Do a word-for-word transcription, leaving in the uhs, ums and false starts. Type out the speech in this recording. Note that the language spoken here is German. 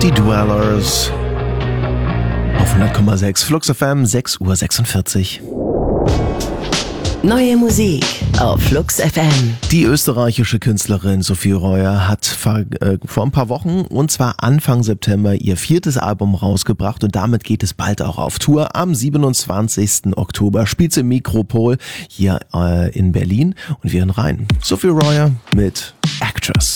Die Dwellers auf hundert Komma sechs Flux F M, sechs Uhr sechsundvierzig. Neue Musik auf Flux F M. Die österreichische Künstlerin Sophie Reuer hat vor, äh, vor ein paar Wochen, und zwar Anfang September, ihr viertes Album rausgebracht und damit geht es bald auch auf Tour. Am siebenundzwanzigsten Oktober spielt sie im Mikropol hier äh, in Berlin und wir hören rein. Sophie Reuer mit Actress.